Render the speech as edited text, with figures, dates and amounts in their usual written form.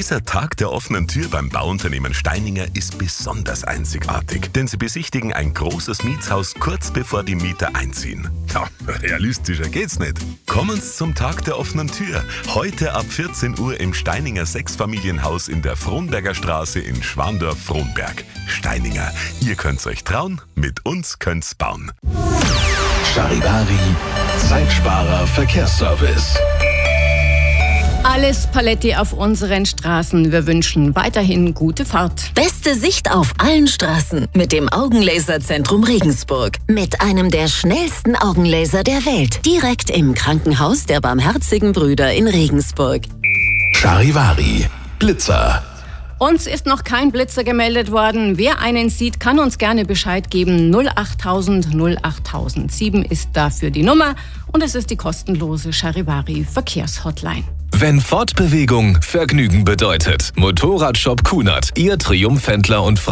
Dieser Tag der offenen Tür beim Bauunternehmen Steininger ist besonders einzigartig, denn sie besichtigen ein großes Mietshaus kurz bevor die Mieter einziehen. Ja, realistischer geht's nicht. Kommen Sie zum Tag der offenen Tür. Heute ab 14 Uhr im Steininger Sechsfamilienhaus in der Frohnberger Straße in Schwandorf-Frohnberg. Steininger, ihr könnt's euch trauen, mit uns könnt's bauen. Charivari, Zeitsparer Verkehrsservice. Alles Paletti auf unseren Straßen. Wir wünschen weiterhin gute Fahrt. Beste Sicht auf allen Straßen mit dem Augenlaserzentrum Regensburg. Mit einem der schnellsten Augenlaser der Welt. Direkt im Krankenhaus der Barmherzigen Brüder in Regensburg. Charivari, Blitzer. Uns ist noch kein Blitzer gemeldet worden. Wer einen sieht, kann uns gerne Bescheid geben. 08000 08007 ist dafür die Nummer. Und es ist die kostenlose Charivari Verkehrshotline. Wenn Fortbewegung Vergnügen bedeutet. Motorradshop Kunert, Ihr Triumphhändler und